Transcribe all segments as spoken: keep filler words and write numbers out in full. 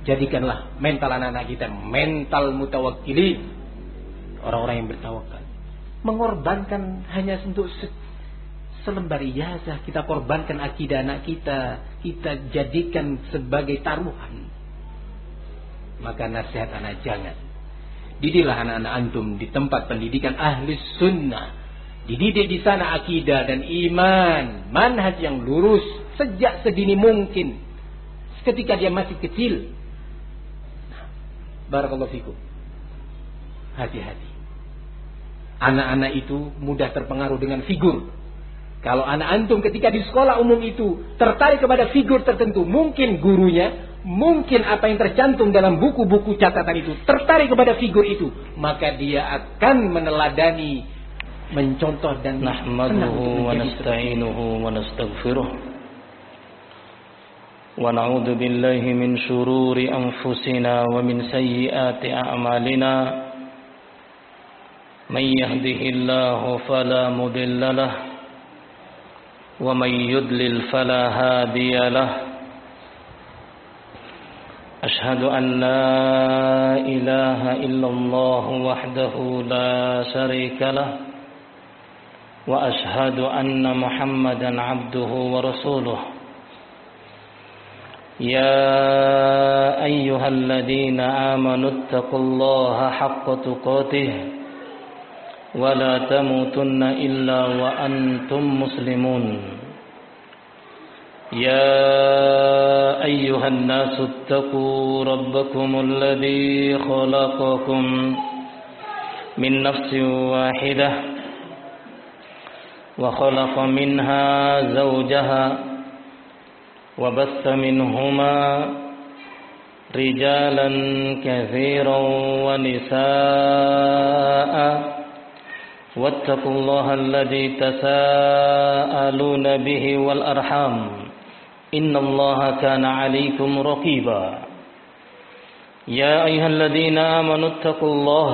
Jadikanlah mental anak-anak kita mental mutawakkilin, orang-orang yang bertawakal. Mengorbankan hanya untuk selembar ijazah, kita korbankan akidah anak kita, kita jadikan sebagai taruhan. Maka nasihat anak, jangan. Didiklah anak-anak antum di tempat pendidikan ahli sunnah. Dididik di sana akidah dan iman, manhaj yang lurus sejak sedini mungkin, ketika dia masih kecil. Nah, barakallahu fikum. Hati-hati. Anak-anak itu mudah terpengaruh dengan figur. Kalau anak antum ketika di sekolah umum itu tertarik kepada figur tertentu, mungkin gurunya, mungkin apa yang tercantum dalam buku-buku catatan itu tertarik kepada figur itu, maka dia akan meneladani, mencontoh dan nahmaduhu wa nasta'inuhu wa nastaghfiruh wa na'udzu billahi min shururi anfusina wa min sayyiati a'malina may yahdihillahu fala mudilla lahu ومن يضلل فلا هادي له أشهد أن لا إله إلا الله وحده لا شريك له وأشهد أن محمدا عبده ورسوله يا أيها الذين آمنوا اتقوا الله حق تقاته ولا تموتن إلا وأنتم مسلمون يا أيها الناس اتقوا ربكم الذي خلقكم من نفس واحدة وخلق منها زوجها وبث منهما رجالا كثيرا ونساء واتقوا الله الذي تساءلون به والأرحام إن الله كان عليكم رقيبا يا أيها الذين آمنوا اتقوا الله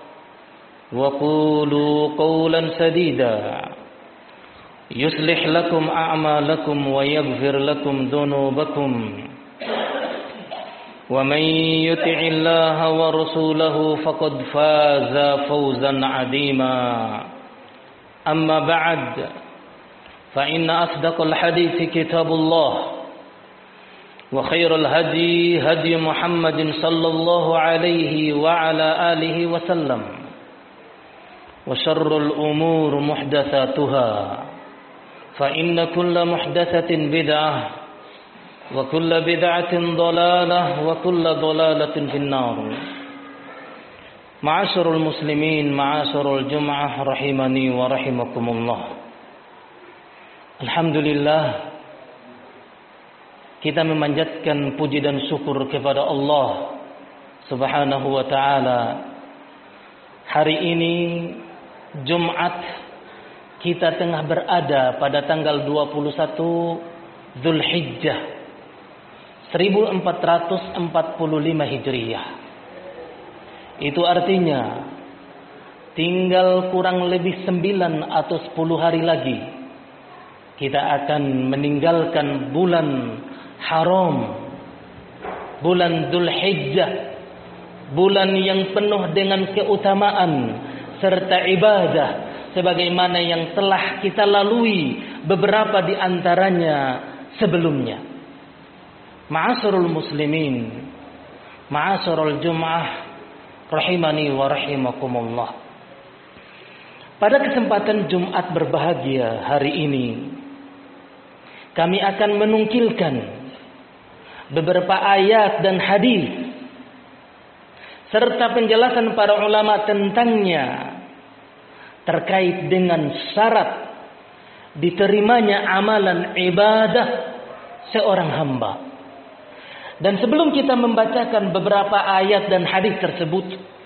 وقولوا قولا سديدا يصلح لكم أعمالكم ويغفر لكم ذنوبكم ومن يطع الله ورسوله فقد فاز فوزا عظيما أما بعد فإن أصدق الحديث كتاب الله وخير الهدي هدي محمد صلى الله عليه وعلى آله وسلم وشر الأمور محدثاتها فإن كل محدثة بدعة وكل بدعة ضلالة وكل ضلالة في النار. معاشر المسلمين معاشر الجمعة رحمني ورحمكم الله. Alhamdulillah, kita memanjatkan puji dan syukur kepada Allah Subhanahu wa taala. Hari ini Jumat, kita tengah berada pada tanggal dua puluh satu Dzulhijjah seribu empat ratus empat puluh lima Hijriyah. Itu artinya tinggal kurang lebih sembilan atau sepuluh hari lagi kita akan meninggalkan bulan haram, bulan Dzulhijjah, bulan yang penuh dengan keutamaan serta ibadah sebagaimana yang telah kita lalui beberapa di antaranya sebelumnya. Ma'asyiral muslimin, ma'asyiral jum'ah rahimani wa rahimakumullah. Pada kesempatan Jumat berbahagia hari ini, kami akan menungkilkan beberapa ayat dan hadis serta penjelasan para ulama tentangnya terkait dengan syarat diterimanya amalan ibadah seorang hamba. Dan sebelum kita membacakan beberapa ayat dan hadis tersebut,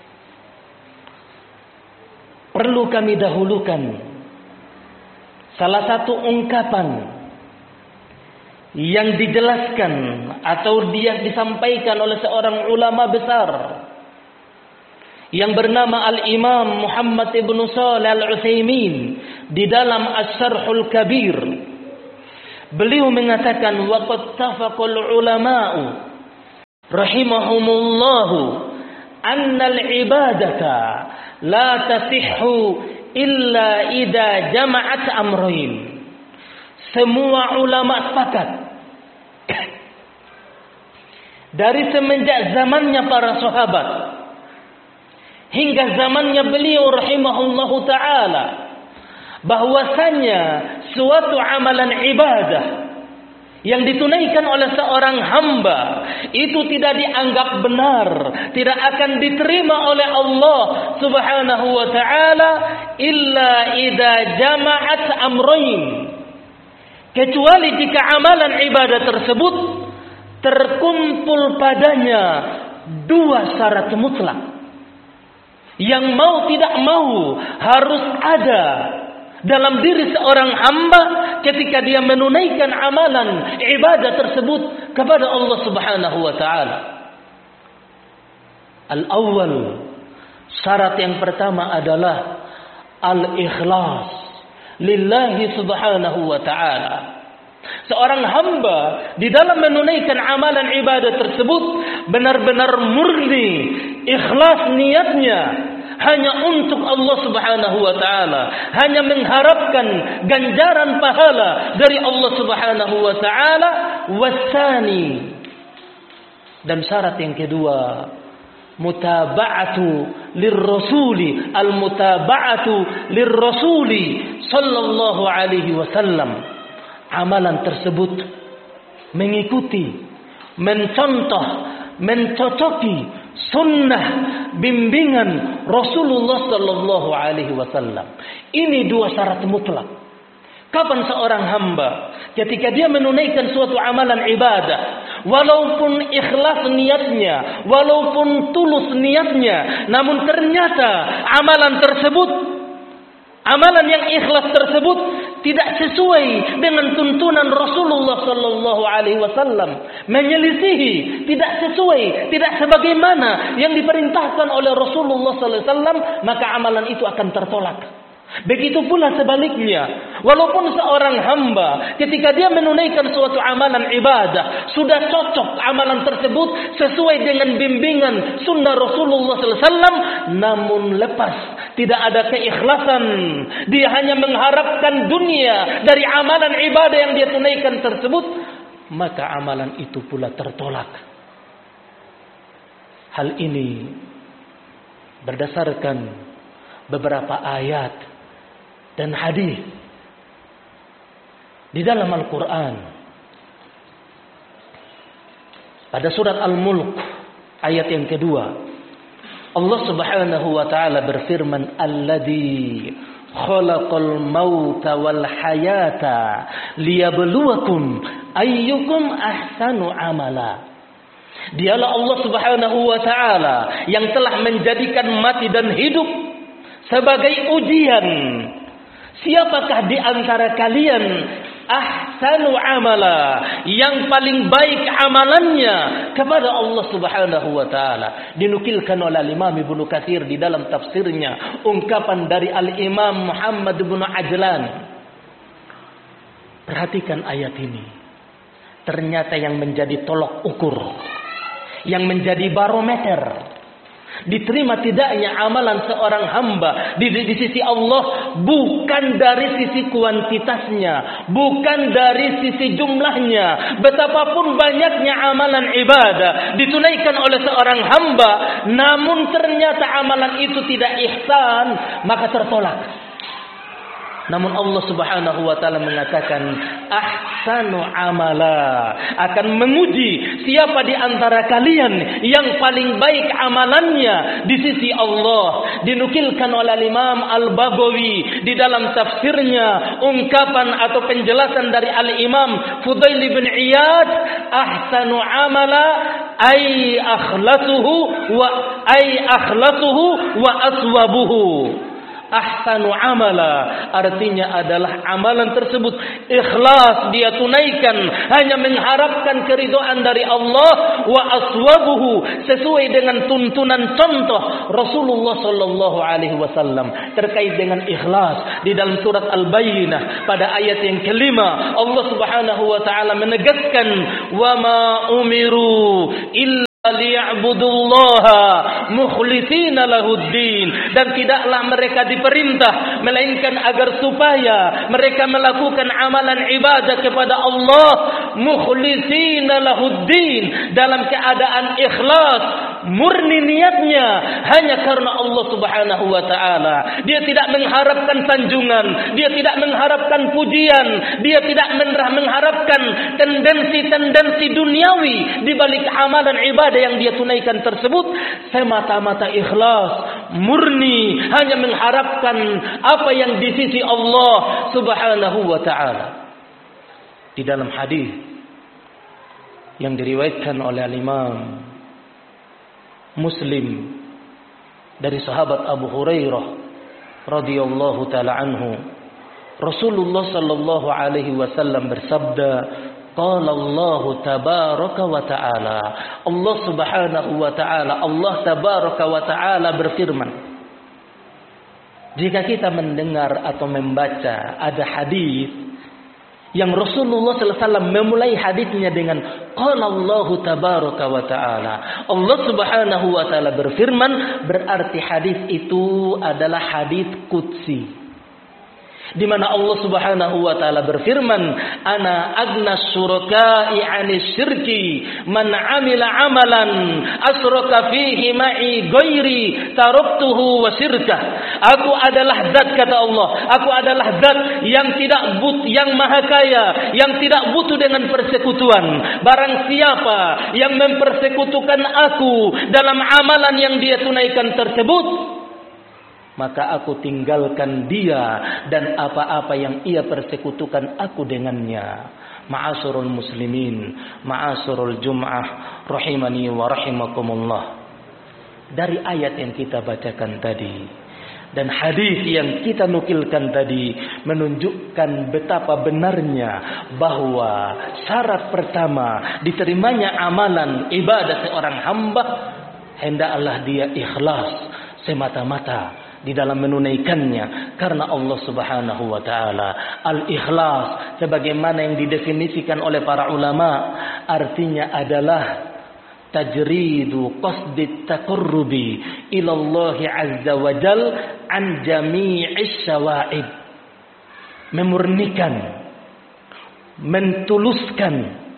perlu kami dahulukan salah satu ungkapan yang dijelaskan atau dia disampaikan oleh seorang ulama besar yang bernama Al-Imam Muhammad ibn Shalih Al-Utsaimin di dalam Asy-Syarhul Kabir. Beliau mengatakan waqad tafaqal ulama'u rahimahumullahu annal ibadata la tasihhu illa idza jama'at amrayn. Semua ulama sepakat dari semenjak zamannya para sahabat hingga zamannya beliau rahimahullahu taala bahwasanya suatu amalan ibadah yang ditunaikan oleh seorang hamba itu tidak dianggap benar, tidak akan diterima oleh Allah Subhanahu wa taala illa idza jama'at amrayn, kecuali jika amalan ibadah tersebut terkumpul padanya dua syarat mutlak. Yang mau tidak mau harus ada dalam diri seorang hamba ketika dia menunaikan amalan ibadah tersebut kepada Allah Subhanahu wa taala. Al-awwal, syarat yang pertama adalah al-ikhlas lillahi Subhanahu wa taala. Seorang hamba di dalam menunaikan amalan ibadah tersebut benar-benar murni, ikhlas niatnya hanya untuk Allah Subhanahu wa taala, hanya mengharapkan ganjaran pahala dari Allah Subhanahu wa taala. Wasani, dan syarat yang kedua, mutaba'atu lirrasuli, al-mutaba'atu lirrasuli sallallahu alaihi wasallam. Amalan tersebut mengikuti, mencontoh, mencocoki sunnah bimbingan Rasulullah sallallahu alaihi wasallam. Ini dua syarat mutlak. Kapan seorang hamba ketika dia menunaikan suatu amalan ibadah, walaupun ikhlas niatnya, walaupun tulus niatnya, namun ternyata amalan tersebut, amalan yang ikhlas tersebut tidak sesuai dengan tuntunan Rasulullah sallallahu alaihi wasallam, menyelisihi, tidak sesuai, tidak sebagaimana yang diperintahkan oleh Rasulullah sallallahu alaihi wasallam, maka amalan itu akan tertolak. Begitu pula sebaliknya, walaupun seorang hamba ketika dia menunaikan suatu amalan ibadah sudah cocok amalan tersebut sesuai dengan bimbingan sunnah Rasulullah sallallahu alaihi wasallam, namun lepas, tidak ada keikhlasan, dia hanya mengharapkan dunia dari amalan ibadah yang dia tunaikan tersebut, maka amalan itu pula tertolak. Hal ini berdasarkan beberapa ayat dan hadis di dalam Al-Quran. Pada surat Al-Mulk ayat yang kedua, Allah Subhanahu wa taala berfirman, "Alladzi khalaqal mauta wal hayata liyabluwakum ayyukum ahsanu amala." Dialah Allah Subhanahu wa taala yang telah menjadikan mati dan hidup sebagai ujian. Siapakah di antara kalian ahsanu amala, yang paling baik amalannya kepada Allah Subhanahu wa taala. Dinukilkan oleh Imam Ibnu Katsir di dalam tafsirnya ungkapan dari Al-Imam Muhammad bin Ajlan. Perhatikan ayat ini. Ternyata yang menjadi tolok ukur, yang menjadi barometer diterima tidaknya amalan seorang hamba di, di sisi Allah bukan dari sisi kuantitasnya, bukan dari sisi jumlahnya. Betapapun banyaknya amalan ibadah ditunaikan oleh seorang hamba, namun ternyata amalan itu tidak ihsan, maka tertolak. Namun Allah Subhanahu wa taala mengatakan ahsanu amala, akan menguji siapa di antara kalian yang paling baik amalannya di sisi Allah. Dinukilkan oleh Imam Al-Baghawi di dalam tafsirnya ungkapan atau penjelasan dari Al-Imam Fudail bin Iyad, ahsanu amala ay akhlasuhu wa ay akhlasuhu wa aswabuhu. Ahsanu amala artinya adalah amalan tersebut ikhlas, dia tunaikan hanya mengharapkan keridhaan dari Allah, wa aswabuhu sesuai dengan tuntunan contoh Rasulullah sallallahu alaihi wasallam terkait dengan ikhlas. Di dalam surat Al-Bayyinah pada ayat yang kelima, Allah Subhanahu wa taala menegaskan, wa ma umiru illa liya'budullaha mukhlishina lahuddin, dan tidaklah mereka diperintah melainkan agar supaya mereka melakukan amalan ibadah kepada Allah mukhlishina lahuddin, dalam keadaan ikhlas, murni niatnya hanya karena Allah Subhanahu wa taala. Dia tidak mengharapkan sanjungan, dia tidak mengharapkan pujian, dia tidak mengharapkan tendensi-tendensi duniawi di balik amalan ibadah yang dia tunaikan tersebut. Semata-mata ikhlas, murni, hanya mengharapkan apa yang di sisi Allah Subhanahu wa taala. Di dalam hadis yang diriwayatkan oleh Imam Muslim dari sahabat Abu Hurairah radhiyallahu taala anhu, Rasulullah sallallahu alaihi wasallam bersabda, qala Allah tabaraka wa taala, Allah Subhanahu wa taala, Allah tabaraka wa taala berfirman. Jika kita mendengar atau membaca ada hadis yang Rasulullah sallallahu alaihi wasallam memulai hadisnya dengan qala Allah tabaraka wa taala, Allah Subhanahu wa taala berfirman, berarti hadis itu adalah hadis qudsi, di mana Allah Subhanahu wa taala berfirman, ana agnas syuraka'i 'anis syirki man 'amila 'amalan asyraka fihi ma'i ghairi taraktuhu wa syirkah. Aku adalah zat, kata Allah, aku adalah zat yang tidak but yang maha kaya, yang tidak butuh dengan persekutuan. Barang siapa yang mempersekutukan aku dalam amalan yang dia tunaikan tersebut, maka aku tinggalkan dia dan apa-apa yang ia persekutukan aku dengannya. Ma'asyiral muslimin, ma'asyiral jum'ah, rahimani wa rahimakumullah. Dari ayat yang kita bacakan tadi dan hadis yang kita nukilkan tadi menunjukkan betapa benarnya bahwa syarat pertama diterimanya amalan ibadah seorang hamba, hendaklah dia ikhlas semata-mata di dalam menunaikannya karena Allah Subhanahu wa taala. Al-ikhlas sebagaimana yang didefinisikan oleh para ulama, artinya adalah tajridu qasdit taqarrubi ila Allah azza wa jal an jami'is syawa'ib. Memurnikan, mentuluskan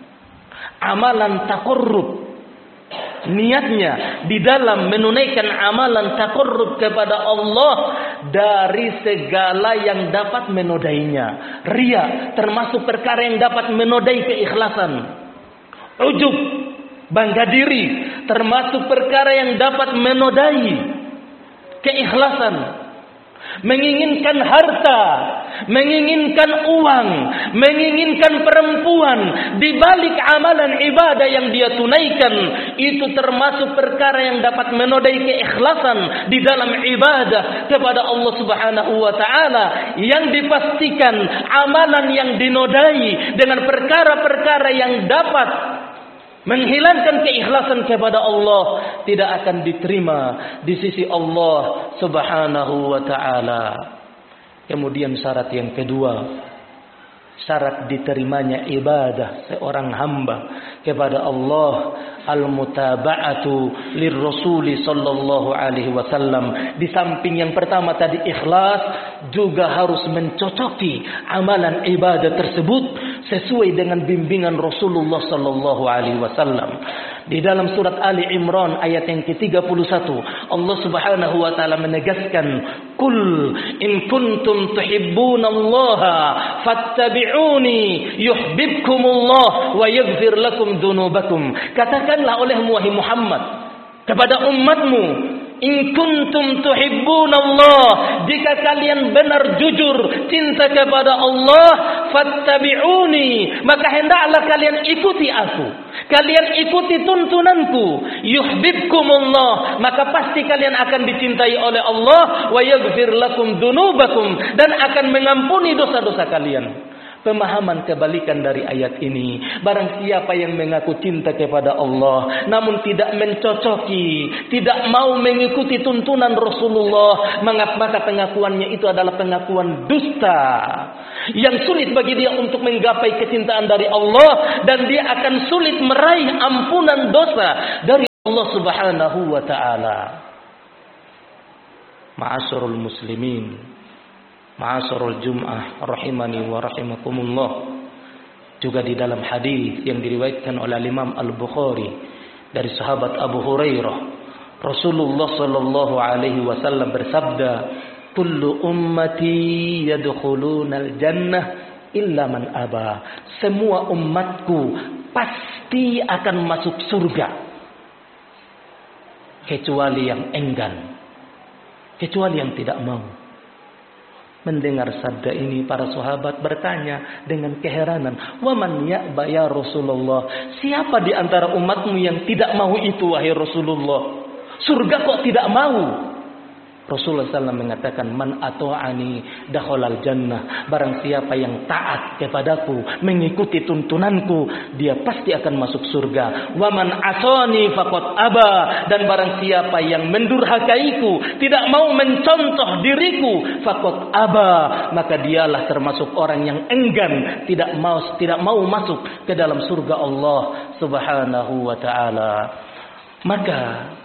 amalan taqarrub, niatnya di dalam menunaikan amalan taqarrub kepada Allah dari segala yang dapat menodainya. Riya termasuk perkara yang dapat menodai keikhlasan. Ujub, bangga diri, termasuk perkara yang dapat menodai keikhlasan. Menginginkan harta, menginginkan uang, menginginkan perempuan di balik amalan ibadah yang dia tunaikan, itu termasuk perkara yang dapat menodai keikhlasan di dalam ibadah kepada Allah Subhanahu wa taala, yang dipastikan amalan yang dinodai dengan perkara-perkara yang dapat menghilangkan keikhlasan kepada Allah tidak akan diterima di sisi Allah Subhanahu wa taala. Kemudian syarat yang kedua, syarat diterimanya ibadah seorang hamba kepada Allah, al-mutaba'atu lirrasuli sallallahu alaihi wasallam. Di samping yang pertama tadi ikhlas, juga harus mencocoki amalan ibadah tersebut sesuai dengan bimbingan Rasulullah sallallahu alaihi wasallam. Di dalam surat Ali Imran ayat yang ke tiga puluh satu, Allah Subhanahu wa taala menegaskan, "Qul in kuntum tuhibbunallaha fattabi'uni yuhibbukumullah wa yaghfir lakum dzunubakum." Katakanlah olehmu wahai Muhammad kepada umatmu, in kuntum tuhibbunallah, jika kalian benar jujur cinta kepada Allah, fattabi'uni, maka hendaklah kalian ikuti aku. Kalian ikuti tuntunanku, yuhibbukumullah, maka pasti kalian akan dicintai oleh Allah, wa yaghfir lakum dzunubakum, dan akan mengampuni dosa-dosa kalian. Pemahaman kebalikan dari ayat ini, barang siapa yang mengaku cinta kepada Allah namun tidak mencocoki, tidak mau mengikuti tuntunan Rasulullah, maka pengakuannya itu adalah pengakuan dusta yang sulit bagi dia untuk menggapai kecintaan dari Allah, dan dia akan sulit meraih ampunan dosa dari Allah Subhanahu wa taala. Ma'asyiral muslimin, ma'asyiral Jum'ah rahimani wa rahimakumullah. Juga di dalam hadis yang diriwayatkan oleh Imam Al-Bukhari dari sahabat Abu Hurairah, Rasulullah sallallahu alaihi wasallam bersabda, "Kullu ummati yadkhulunal jannah illa man aba." Semua umatku pasti akan masuk surga kecuali yang enggan, kecuali yang tidak mau. Mendengar sabda ini, para sahabat bertanya dengan keheranan, "Wa man ya'ba ya Rasulullah?" Siapa di antara umatmu yang tidak mau itu, wahai Rasulullah? Surga kok tidak mau? Rasulullah sallallahu alaihi wasallam mengatakan, "Man ata'ani dakhalal jannah." Barang siapa yang taat kepadaku, mengikuti tuntunanku, dia pasti akan masuk surga. "Wa man asani faqad aba." Dan barang siapa yang mendurhakaiku, tidak mau mencontoh diriku, faqad aba, maka dialah termasuk orang yang enggan, tidak mau tidak mau masuk ke dalam surga Allah Subhanahu wa taala. Maka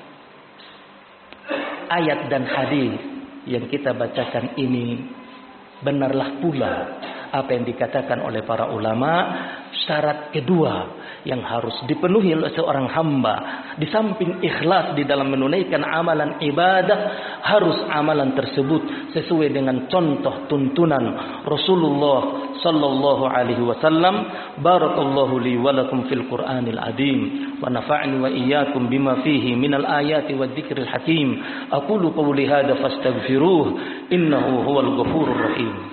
ayat dan hadis yang kita bacakan ini benarlah pula apa yang dikatakan oleh para ulama. Syarat kedua yang harus dipenuhi oleh seorang hamba, di samping ikhlas di dalam menunaikan amalan ibadah, harus amalan tersebut sesuai dengan contoh tuntunan Rasulullah sallallahu alaihi wasallam. Barakallahu li wa lakum fil Qur'anil azim wa nafa'ni wa iyyakum bima fihi minal ayati wadh-dhikril hakim. Aqulu qawli hadza fastaghfiruh innahu huwal ghafurur rahim.